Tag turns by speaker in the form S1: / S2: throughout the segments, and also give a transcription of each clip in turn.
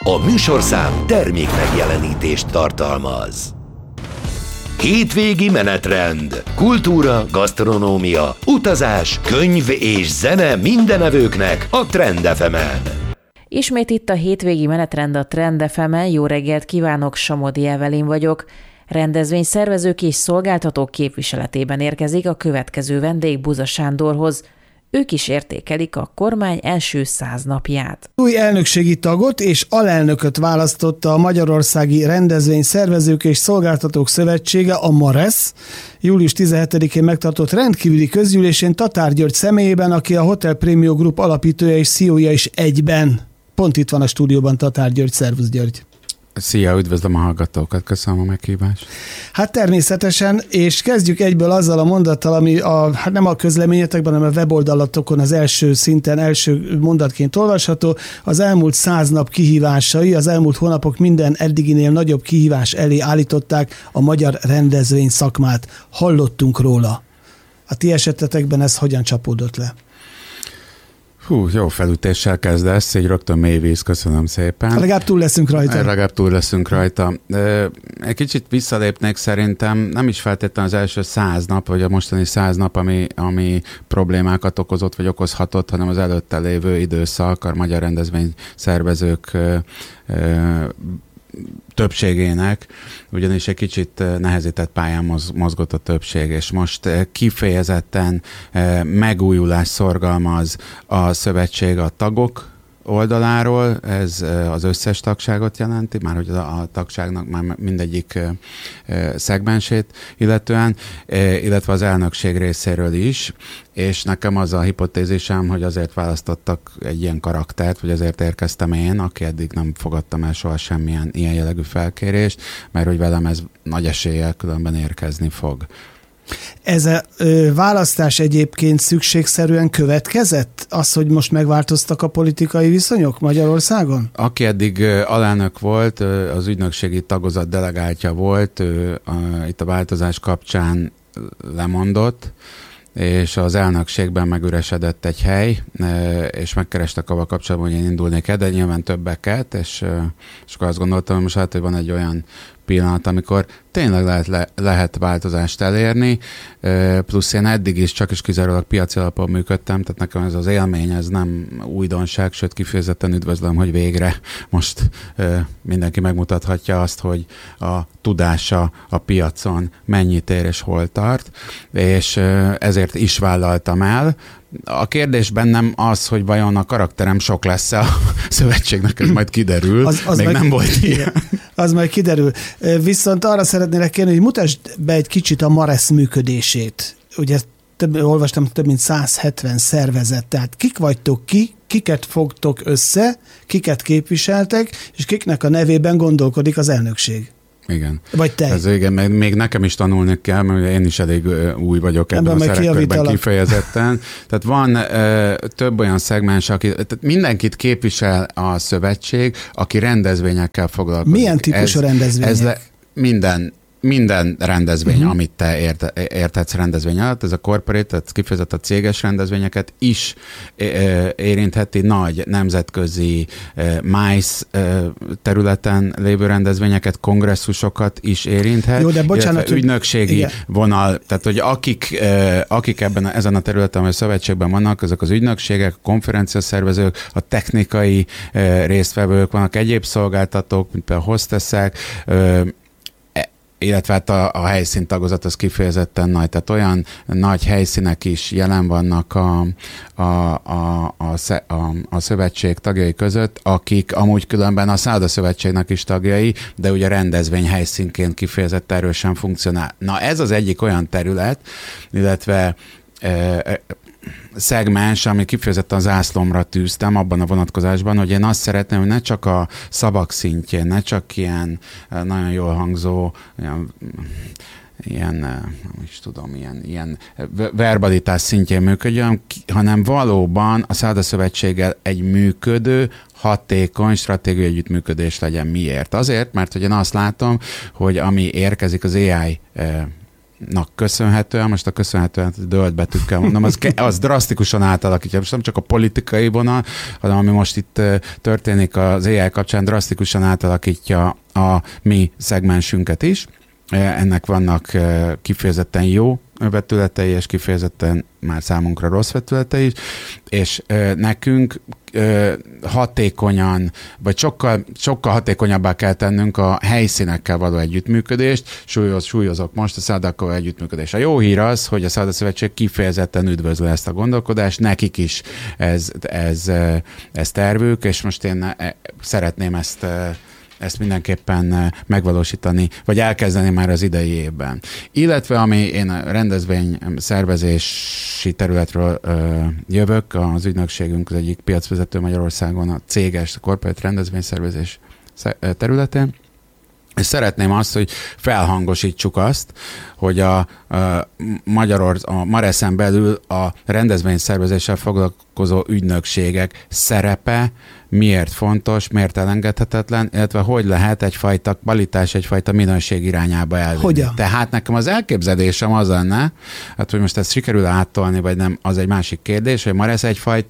S1: A műsorszám termék megjelenítést tartalmaz. Hétvégi menetrend, kultúra, gasztronómia, utazás, könyv és zene mindenevőknek a Trend FM-en.
S2: Ismét itt a hétvégi menetrend a Trend FM-en. Jó reggelt kívánok, Somodi Evelin vagyok. Rendezvényszervezők és szolgáltatók képviseletében érkezik a következő vendég Buza Sándorhoz. Ők is értékelik a kormány első 100 napját.
S3: Új elnökségi tagot és alelnököt választotta a Magyarországi Rendezvényszervezők és Szolgáltatók Szövetsége, a MARESZ, július 17-én megtartott rendkívüli közgyűlésén Tatár György személyében, aki a Hotel Premium Group alapítója és CEO-ja is egyben. Pont itt van a stúdióban Tatár György. Szervusz, György!
S4: Szia, üdvözlöm a hallgatókat, köszönöm a meghívást.
S3: Hát természetesen, és kezdjük egyből azzal a mondattal, ami nem a közleményetekben, hanem a weboldalatokon az első szinten, első mondatként olvasható. Az elmúlt 100 nap kihívásai, az elmúlt hónapok minden eddiginél nagyobb kihívás elé állították a magyar rendezvény szakmát. Hallottunk róla. A ti esetetekben ez hogyan csapódott le?
S4: Jó felütéssel kezdesz, így rögtön mély víz, köszönöm szépen.
S3: Legalább túl leszünk rajta.
S4: Egy kicsit visszalépnék szerintem, nem is feltétlenül az első 100 nap, vagy a mostani 100 nap, ami problémákat okozott, vagy okozhatott, hanem az előtte lévő időszak, a magyar rendezvényszervezők többségének, ugyanis egy kicsit nehezített pályán mozgott a többség, és most kifejezetten megújulás szorgalmaz a szövetség a tagok oldaláról, ez az összes tagságot jelenti, már hogy a tagságnak már mindegyik szegmensét illetően, illetve az elnökség részéről is, és nekem az a hipotézisem, hogy azért választottak egy ilyen karaktert, vagy azért érkeztem én, aki eddig nem fogadtam el soha semmilyen ilyen jellegű felkérést, mert hogy velem ez nagy eséllyel különben érkezni fog.
S3: Ez a választás egyébként szükségszerűen következett? Az, hogy most megváltoztak a politikai viszonyok Magyarországon?
S4: Aki eddig alelnök volt, az ügynökségi tagozat delegáltja volt, itt a változás kapcsán lemondott, és az elnökségben megüresedett egy hely, és megkerestek avval kapcsolatban, hogy én indulnék el, de nyilván többeket, és akkor azt gondoltam, hogy most hát, hogy van egy olyan pillanat, amikor tényleg lehet változást elérni, plusz én eddig is csak is kizárólag piaci alapon működtem, tehát nekem ez az élmény, ez nem újdonság, sőt kifejezetten üdvözlöm, hogy végre most mindenki megmutathatja azt, hogy a tudása a piacon mennyit ér és hol tart, és ezért is vállaltam el. A kérdés bennem az, hogy vajon a karakterem sok lesz-e a szövetségnek, ez majd kiderül. Az még nem volt ilyen.
S3: Az majd kiderül. Viszont arra szeretnélek kérni, hogy mutasd be egy kicsit a MARESZ működését. Ugye olvastam, több mint 170 szervezet. Tehát kik vagytok kiket fogtok össze, kiket képviseltek, és kiknek a nevében gondolkodik az elnökség.
S4: Igen.
S3: Vagy te.
S4: Ez igen, még nekem is tanulni kell, mert én is elég új vagyok ebben a szerepkörben kifejezetten. Tehát van több olyan szegmens, tehát mindenkit képvisel a szövetség, aki rendezvényekkel foglalkozik.
S3: Milyen típusú rendezvények?
S4: Minden rendezvény, amit te érthetsz rendezvény alatt, ez a corporate, tehát kifejezetten a céges rendezvényeket is érintheti, nagy nemzetközi MICE területen lévő rendezvényeket, kongresszusokat is érinthet. Jó, de bocsánat, ügynökségi igen. vonal, tehát hogy akik ezen a területen, vagy a szövetségben vannak, azok az ügynökségek, a konferenciaszervezők, a technikai résztvevők, vannak egyéb szolgáltatók, mint például hostessek, illetve hát a helyszíntagozat az kifejezetten nagy, tehát olyan nagy helyszínek is jelen vannak a szövetség tagjai között, akik amúgy különben a szállodaszövetségnek is tagjai, de ugye rendezvény helyszínként kifejezetten erősen funkcionál. Na ez az egyik olyan terület, illetve szegmens, ami kifejezetten az zászlomra tűztem abban a vonatkozásban, hogy én azt szeretném, hogy ne csak a szavak szintjén, ne csak ilyen nagyon jól hangzó, ilyen verbalitás szintjén működjön, hanem valóban a szállodaszövetséggel egy működő, hatékony stratégiai együttműködés legyen. Miért? Azért, mert hogy én azt látom, hogy ami érkezik az AI köszönhetően, most a köszönhetően dölt betűkkel mondom, az drasztikusan átalakítja, most nem csak a politikai vonal, hanem ami most itt történik az AI kapcsán, drasztikusan átalakítja a mi szegmensünket is. Ennek vannak kifejezetten jó vetületei, és kifejezetten már számunkra rossz vetületei is, és nekünk hatékonyan, vagy sokkal hatékonyabbá kell tennünk a helyszínekkel való együttműködést. Súlyozok most a Sadako együttműködés. A jó hír az, hogy a Száda Szövetség kifejezetten üdvözlő ezt a gondolkodást, nekik is ez tervük, és most én szeretném ezt mindenképpen megvalósítani, vagy elkezdeni már az idei évben. Illetve ami én a rendezvény szervezési területről jövök, az ügynökségünk az egyik piacvezető Magyarországon a céges, a corporate rendezvényszervezés területén, és szeretném azt, hogy felhangosítsuk azt, hogy a Mareszen belül a rendezvényszervezéssel foglalkozó ügynökségek szerepe miért fontos, miért elengedhetetlen, illetve hogy lehet egyfajta kvalitás, egyfajta minőség irányába elvinni.
S3: Hogyan?
S4: Tehát nekem az elképzelésem az lenne, hát hogy most ezt sikerül áttolni, vagy nem, az egy másik kérdés, hogy Maresz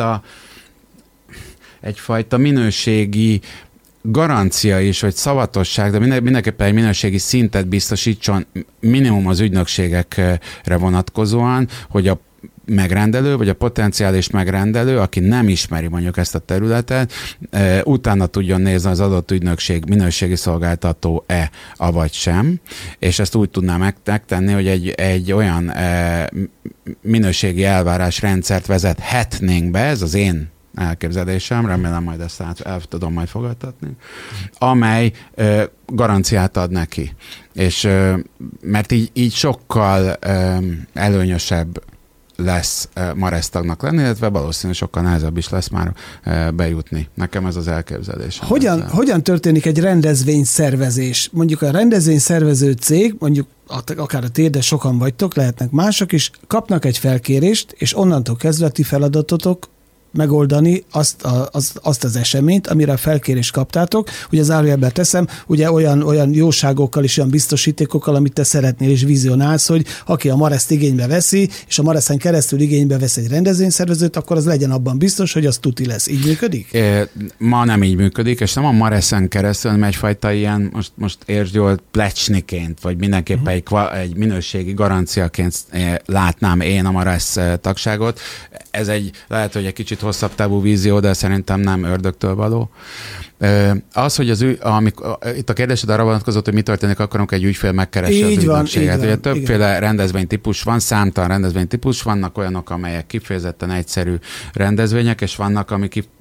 S4: egyfajta minőségi garancia is, vagy szavatosság, de mindenképpen egy minőségi szintet biztosítson minimum az ügynökségekre vonatkozóan, hogy a megrendelő, vagy a potenciális megrendelő, aki nem ismeri mondjuk ezt a területet, utána tudjon nézni az adott ügynökség minőségi szolgáltató-e, avagy sem, és ezt úgy tudná megtenni, hogy egy olyan minőségi elvárásrendszert vezethetnénk be, ez az én elképzelésem, remélem majd ezt el tudom majd fogadtatni, amely garanciát ad neki. És mert így sokkal előnyösebb lesz Maresz tagnak lenni, illetve valószínűleg sokkal nehezebb is lesz már bejutni. Nekem ez az elképzelésem.
S3: Hogyan történik egy rendezvényszervezés? Mondjuk a rendezvényszervező cég, mondjuk akár a té, de sokan vagytok, lehetnek mások is, kapnak egy felkérést, és onnantól kezdve a ti feladatotok megoldani azt az eseményt, amire a felkérést kaptátok. Ugye az árujelben teszem, ugye olyan jóságokkal és olyan biztosítékokkal, amit te szeretnél és vizionálsz, hogy aki a Mareszt igénybe veszi, és a Mareszen keresztül igénybe vesz egy rendezvényszervezőt, akkor az legyen abban biztos, hogy az tuti lesz. Így működik?
S4: Ma nem így működik, és nem a Mareszen keresztül, hanem egyfajta ilyen, most értsd jól, plecsniként, vagy mindenképpen egy minőségi garanciaként látnám én a Maresz tagságot. Ez lehet, hogy egy kicsit hosszabb távú vízió, de szerintem nem ördögtől való. Az, hogy itt a kérdésed arra vonatkozott, hogy mi történik akkor, amikor egy ügyfél megkeresi az ügynökséget. Ugye többféle rendezvénytípus van, számtalan rendezvénytípus, vannak olyanok, amelyek kifejezetten egyszerű rendezvények, és vannak,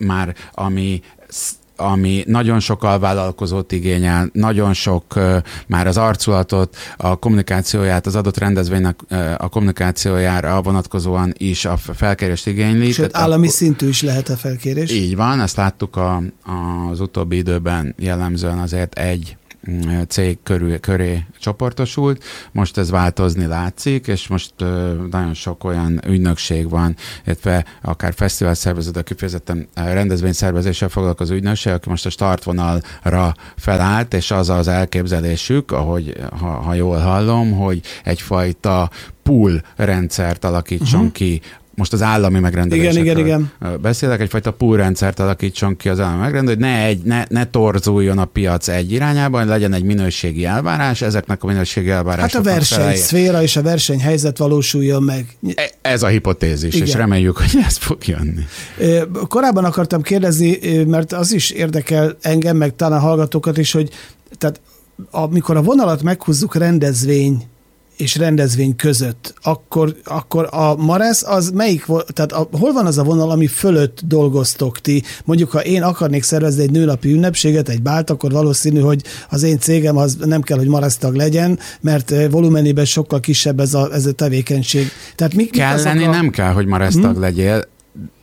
S4: ami nagyon sok alvállalkozót igényel, nagyon sok már az arculatot, a kommunikációját, az adott rendezvénynek a kommunikációjára vonatkozóan is a felkérést igényli.
S3: Sőt, állami szintű is lehet a felkérés.
S4: Így van, ezt láttuk az utóbbi időben jellemzően azért egy cég köré csoportosult, most ez változni látszik, és most nagyon sok olyan ügynökség van, illetve akár fesztiválszervező, de kifejezetten rendezvényszervezéssel foglalkozó ügynökség, aki most a startvonalra felállt, és az elképzelésük, ahogy ha jól hallom, hogy egyfajta pool rendszert alakítson ki. Most az állami megrendelésekről
S3: igen.
S4: beszélek, egyfajta pool rendszert alakítson ki az állami megrendelő, hogy ne torzuljon a piac egy irányában, legyen egy minőségi elvárás, ezeknek a minőségi elvárásoknak
S3: hát a versenyszféra és a versenyhelyzet valósuljon meg.
S4: Ez a hipotézis, igen. És reméljük, hogy ez fog jönni.
S3: Korábban akartam kérdezni, mert az is érdekel engem, meg talán hallgatókat is, hogy tehát amikor a vonalat meghúzzuk rendezvény és rendezvény között, akkor a Maresz az melyik, tehát hol van az a vonal, ami fölött dolgoztok ti? Mondjuk, ha én akarnék szervezni egy nőnapi ünnepséget, egy bált, akkor valószínű, hogy az én cégem az nem kell, hogy Maresz tag legyen, mert volumenében sokkal kisebb ez a tevékenység. Tehát
S4: nem kell, hogy Maresz tag legyél,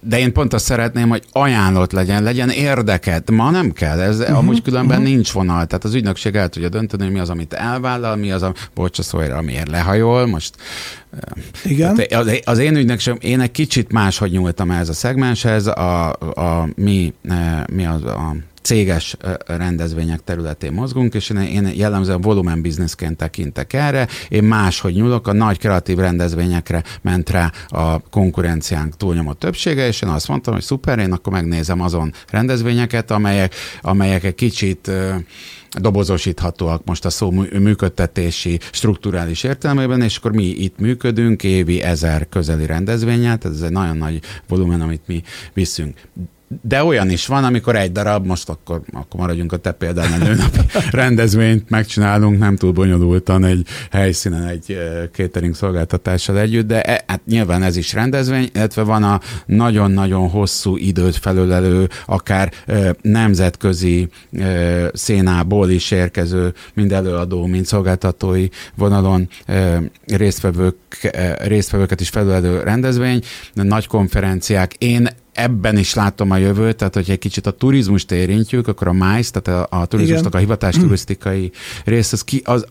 S4: De én pont azt szeretném, hogy ajánlott legyen érdeket. Ma nem kell, ez amúgy különben nincs vonal. Tehát az ügynökség el tudja dönteni, hogy mi az, amit elvállal, mi az a bocsaszóra, amiért lehajol. Most
S3: igen.
S4: Az én ügynökségem, én egy kicsit máshogy nyúltam ez a szegmenshez, mi a céges rendezvények területén mozgunk, és én jellemzően volumen bizniszként tekintek erre. Én máshogy nyúlok, a nagy kreatív rendezvényekre ment rá a konkurenciánk túlnyomó többsége, és én azt mondtam, hogy szuper, én akkor megnézem azon rendezvényeket, amelyek egy kicsit dobozosíthatóak most a szó működtetési, strukturális értelmében, és akkor mi itt működünk évi 1000 közeli rendezvényet, ez egy nagyon nagy volumen, amit mi viszünk. De olyan is van, amikor egy darab, most akkor maradjunk a te példán, a nőnapi rendezvényt megcsinálunk, nem túl bonyolultan egy helyszínen, egy catering szolgáltatással együtt, de hát nyilván ez is rendezvény, illetve van a nagyon-nagyon hosszú időt felölelő, akár nemzetközi szénából is érkező, mind előadó, mind szolgáltatói vonalon résztvevőket is felölelő rendezvény, nagy konferenciák. Én ebben is látom a jövőt, tehát hogyha egy kicsit a turizmust érintjük, akkor a MICE, tehát a turizmusnak a hivatásturisztikai rész, tehát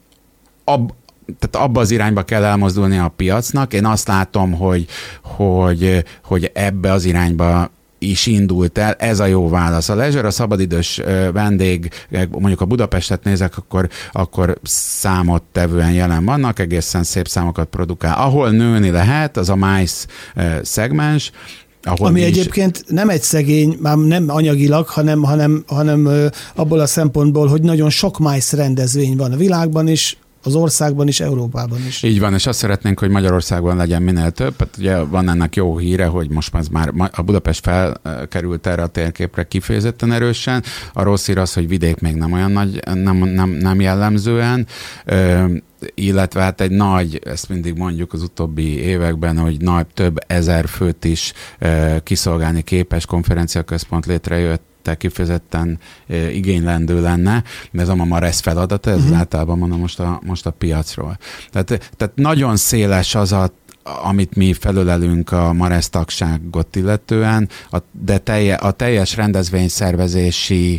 S4: abba az irányba kell elmozdulni a piacnak. Én azt látom, hogy ebbe az irányba is indult el, ez a jó válasz. A leisure, a szabadidős vendég, mondjuk a Budapestet nézek, akkor számottevően jelen vannak, egészen szép számokat produkál. Ahol nőni lehet, az a MICE szegmens,
S3: ami egyébként nem egy szegény, már nem anyagilag, hanem abból a szempontból, hogy nagyon sok MICE rendezvény van a világban is, az országban is, Európában is.
S4: Így van, és azt szeretnénk, hogy Magyarországon legyen minél több. Hát ugye van ennek jó híre, hogy most már a Budapest felkerült erre a térképre kifejezetten erősen. A rossz hír az, hogy vidék még nem olyan nagy, nem jellemzően, illetve hát egy nagy, ezt mindig mondjuk az utóbbi években, hogy több ezer főt is kiszolgálni képes konferenciaközpont létrejött, kifejezetten igénylendő lenne, de ez a MARESZ feladata, ez általában mondom most a piacról. Tehát nagyon széles az amit mi felölelünk a MARESZ tagságot illetően, de a teljes rendezvényszervezési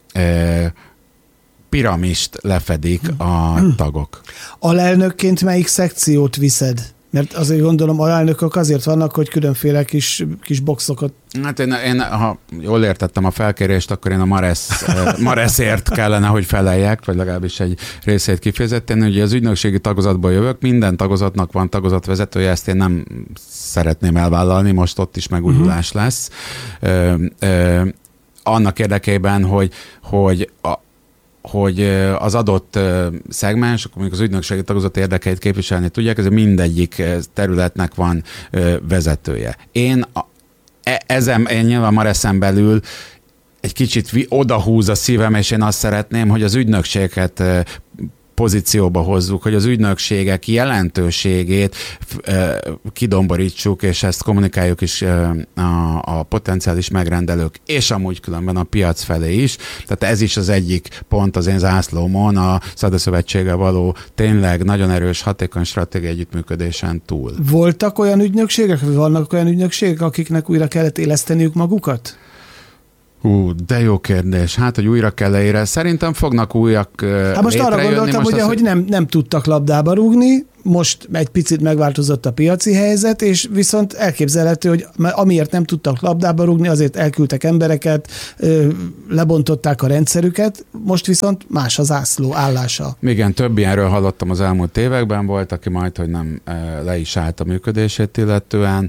S4: piramist lefedik a tagok.
S3: Alelnökként melyik szekciót viszed? Mert azért gondolom, alelnökök azért vannak, hogy különféle kis boxokat...
S4: Hát én, ha jól értettem a felkérést, akkor én a MARESZ-ért kellene, hogy feleljek, vagy legalábbis egy részét kifejezetten. Ugye az ügynökségi tagozatból jövök, minden tagozatnak van tagozatvezetője, ezt én nem szeretném elvállalni, most ott is megújulás lesz. Annak érdekében, hogy az adott szegmens, akkor mondjuk az ügynökségi tagozat érdekeit képviselni tudják, ez mindegyik területnek van vezetője. Én nyilván MARESZ-en belül egy kicsit odahúz a szívem, és én azt szeretném, hogy az ügynökségeket pozícióba hozzuk, hogy az ügynökségek jelentőségét kidomborítsuk, és ezt kommunikáljuk is a potenciális megrendelők, és amúgy különben a piac felé is. Tehát ez is az egyik pont az én zászlómon, a Szadaszövetséggel való tényleg nagyon erős, hatékony stratégiai együttműködésen túl.
S3: Voltak olyan ügynökségek, vagy vannak olyan ügynökségek, akiknek újra kellett éleszteniük magukat?
S4: De jó kérdés. Hát, hogy újra kell leére. Szerintem fognak újak
S3: most arra gondoltam, ugye, hogy nem tudtak labdába rúgni, most egy picit megváltozott a piaci helyzet, és viszont elképzelhető, hogy amiért nem tudtak labdába rúgni, azért elküldtek embereket, lebontották a rendszerüket, most viszont más az zászló állása.
S4: Igen, több ilyenről hallottam az elmúlt években, volt, aki majd, hogy nem le is állt a működését illetően,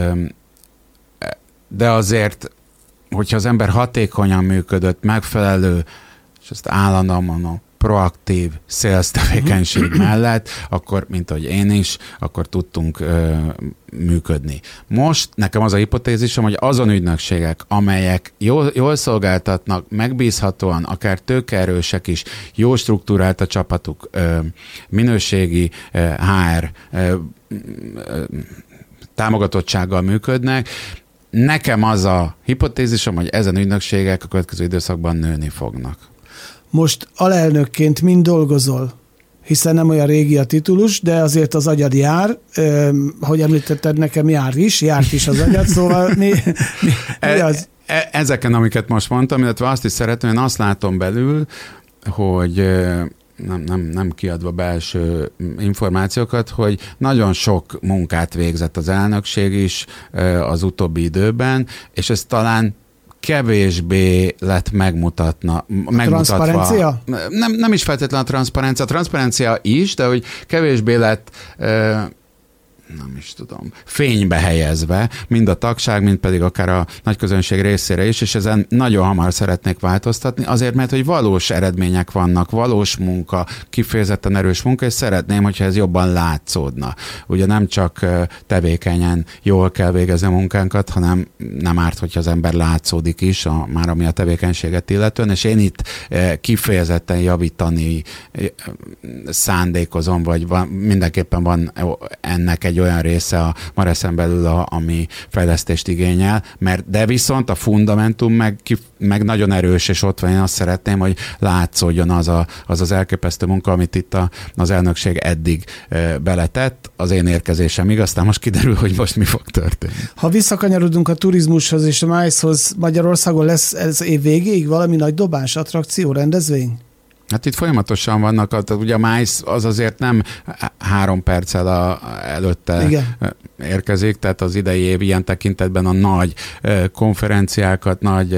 S4: de azért hogyha az ember hatékonyan működött, megfelelő, és ezt állandóan mondom, proaktív sales tevékenység mellett, akkor, mint ahogy én is, akkor tudtunk működni. Most nekem az a hipotézisem, hogy azon ügynökségek, amelyek jól szolgáltatnak, megbízhatóan, akár tőkeerősek is, jó struktúrált a csapatuk, minőségi HR támogatottsággal működnek, nekem az a hipotézisom, hogy ezen ügynökségek a következő időszakban nőni fognak.
S3: Most alelnökként mind dolgozol? hiszen nem olyan régi a titulus, de azért az agyad jár, hogy említetted, nekem járt is az agyad, szóval mi az?
S4: Ezeken, amiket most mondtam, illetve azt is szeretném, én azt látom belül, hogy nem kiadva belső információkat, hogy nagyon sok munkát végzett az elnökség is az utóbbi időben, és ez talán kevésbé lett megmutatva.
S3: Transzparencia?
S4: Nem is feltétlenül a transzparencia is, de hogy kevésbé lett nem is tudom, fénybe helyezve, mind a tagság, mind pedig akár a nagyközönség részére is, és ezen nagyon hamar szeretnék változtatni, azért, mert hogy valós eredmények vannak, valós munka, kifejezetten erős munka, és szeretném, hogyha ez jobban látszódna. Ugye nem csak tevékenyen jól kell végezni a munkánkat, hanem nem árt, hogyha az ember látszódik is, már ami a tevékenységet illetően, és én itt kifejezetten javítani szándékozom, vagy mindenképpen van ennek egy olyan része a Mareszen belül, ami fejlesztést igényel, de viszont a fundamentum meg nagyon erős, és ott van, én azt szeretném, hogy látszódjon az elképesztő munka, amit itt az elnökség eddig beletett, az én érkezésemig, aztán most kiderül, hogy most mi fog történni. Ha
S3: visszakanyarodunk a turizmushoz és a MICE-hoz, Magyarországon lesz ez év végéig valami nagy dobás, attrakció, rendezvény?
S4: Hát itt folyamatosan vannak, ugye a MICE az azért nem 3 perccel előtte érkezik, tehát az idei év ilyen tekintetben a nagy konferenciákat, nagy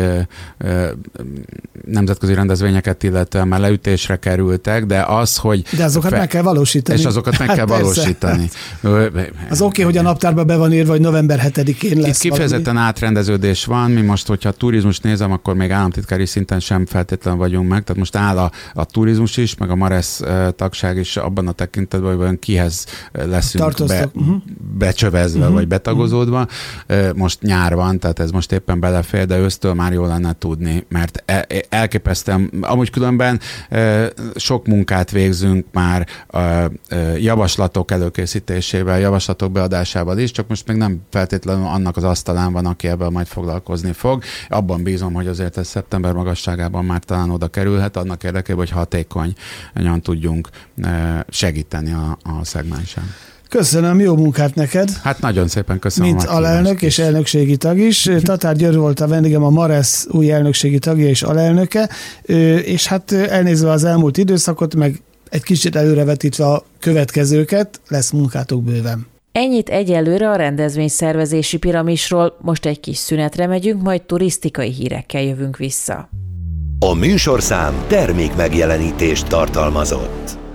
S4: nemzetközi rendezvényeket illetően már leütésre kerültek, de az, hogy...
S3: De azokat meg kell valósítani.
S4: És azokat meg kell valósítani.
S3: Az oké, hogy a naptárba be van írva, hogy november 7-én lesz.
S4: Itt kifejezetten átrendeződés van, mi most, hogyha a turizmus nézem, akkor még államtitkári szinten sem feltétlenül vagyunk meg, tehát most áll a turizmus is, meg a Maresz tagság is abban a tekintetben, hogy kihez leszünk becsövezve, vagy betagozódva. Most nyár van, tehát ez most éppen belefér, de ősztől már jól lenne tudni, mert elképesztően, amúgy különben sok munkát végzünk már javaslatok előkészítésével, javaslatok beadásával is, csak most még nem feltétlenül annak az asztalán van, aki ebben majd foglalkozni fog. Abban bízom, hogy azért ez szeptember magasságában már talán oda kerülhet, annak érdekében, hogy hatékonyan tudjunk segíteni a szegmensen.
S3: Köszönöm, jó munkát neked.
S4: Hát nagyon szépen köszönöm.
S3: Mint alelnök és elnökségi tag is. Tatár György volt a vendégem, a Maresz új elnökségi tagja és alelnöke, és hát elnézve az elmúlt időszakot, meg egy kicsit előrevetítve a következőket, lesz munkátok bőven.
S2: Ennyit egyelőre a rendezvényszervezési piramisról, most egy kis szünetre megyünk, majd turisztikai hírekkel jövünk vissza.
S1: A műsorszám termék megjelenítést tartalmazott.